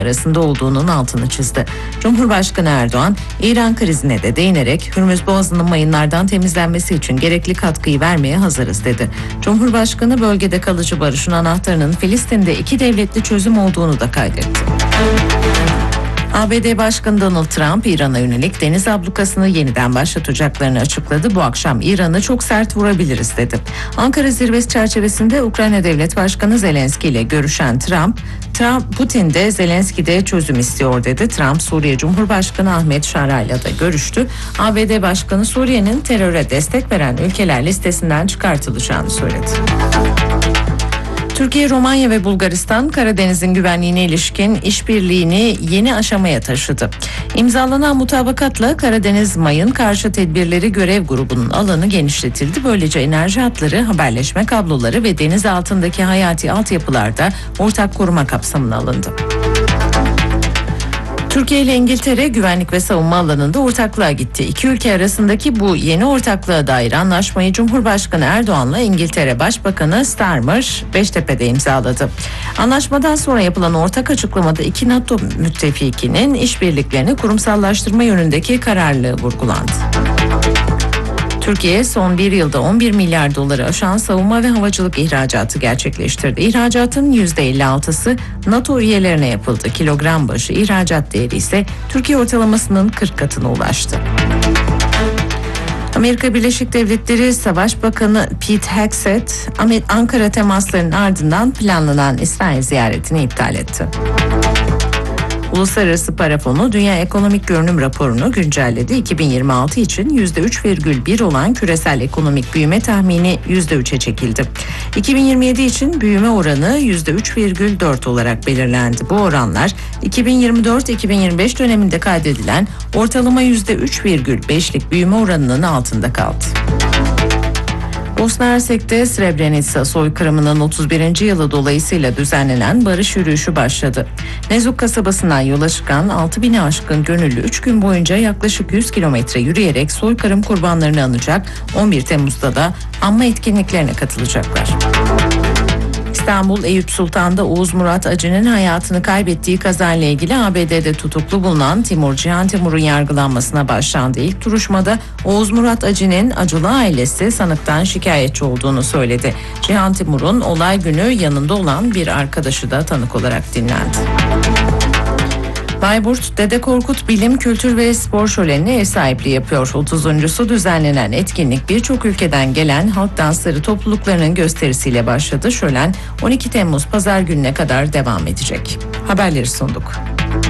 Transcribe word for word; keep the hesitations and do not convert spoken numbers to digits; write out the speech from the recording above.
arasında olduğunun altını çizdi. Cumhurbaşkanı Erdoğan, İran krizine de değinerek Hürmüz Boğazı'nın mayınlardan temizlenmesi için gerekli katkıyı vermeye hazırız dedi. Cumhurbaşkanı bölgede kalıcı barışın anahtarının Filistin'de iki devletli çözüm olduğunu da kaydetti. A B D Başkanı Donald Trump, İran'a yönelik deniz ablukasını yeniden başlatacaklarını açıkladı. Bu akşam İran'ı çok sert vurabiliriz dedi. Ankara zirvesi çerçevesinde Ukrayna Devlet Başkanı Zelenski ile görüşen Trump, Trump Putin de Zelenski de çözüm istiyor dedi. Trump, Suriye Cumhurbaşkanı Ahmet Şara ile de görüştü. A B D Başkanı Suriye'nin teröre destek veren ülkeler listesinden çıkartılacağını söyledi. Türkiye, Romanya ve Bulgaristan Karadeniz'in güvenliğine ilişkin işbirliğini yeni aşamaya taşıdı. İmzalanan mutabakatla Karadeniz Mayın Karşı Tedbirleri Görev Grubu'nun alanı genişletildi. Böylece enerji hatları, haberleşme kabloları ve deniz altındaki hayati altyapılarda ortak koruma kapsamına alındı. Türkiye ile İngiltere güvenlik ve savunma alanında ortaklığa gitti. İki ülke arasındaki bu yeni ortaklığa dair anlaşmayı Cumhurbaşkanı Erdoğan'la İngiltere Başbakanı Starmer Beştepe'de imzaladı. Anlaşmadan sonra yapılan ortak açıklamada iki NATO müttefikinin işbirliklerini kurumsallaştırma yönündeki kararlılığı vurgulandı. Türkiye son bir yılda on bir milyar doları aşan savunma ve havacılık ihracatı gerçekleştirdi. İhracatın yüzde elli altısı NATO üyelerine yapıldı. Kilogram başı ihracat değeri ise Türkiye ortalamasının kırk katına ulaştı. Amerika Birleşik Devletleri Savaş Bakanı Pete Hegseth, Ankara temaslarının ardından planlanan İsrail ziyaretini iptal etti. Uluslararası Para Fonu Dünya Ekonomik Görünüm raporunu güncelledi. iki bin yirmi altı için yüzde üç virgül bir olan küresel ekonomik büyüme tahmini yüzde üçe çekildi. iki bin yirmi yedi için büyüme oranı yüzde üç virgül dört olarak belirlendi. Bu oranlar iki bin yirmi dört iki bin yirmi beş döneminde kaydedilen ortalama yüzde üç virgül beşlik büyüme oranının altında kaldı. Bosna Hersek'te Srebrenica soykırımının otuz birinci yılı dolayısıyla düzenlenen barış yürüyüşü başladı. Nezuk kasabasından yola çıkan altı bini aşkın gönüllü üç gün boyunca yaklaşık yüz kilometre yürüyerek soykırım kurbanlarını anacak. on bir Temmuz'da da anma etkinliklerine katılacaklar. İstanbul Eyüp Sultan'da Oğuz Murat Acı'nın hayatını kaybettiği kazayla ilgili A B D'de tutuklu bulunan Timur Cihan Timur'un yargılanmasına başlandı. İlk duruşmada Oğuz Murat Acı'nın Acılı ailesi sanıktan şikayetçi olduğunu söyledi. Cihan Timur'un olay günü yanında olan bir arkadaşı da tanık olarak dinlendi. Bayburt, Dede Korkut Bilim, Kültür ve Spor Şöleni'ne ev sahipliği yapıyor. otuzuncusu düzenlenen etkinlik birçok ülkeden gelen halk dansları topluluklarının gösterisiyle başladı. Şölen on iki Temmuz Pazar gününe kadar devam edecek. Haberleri sunduk.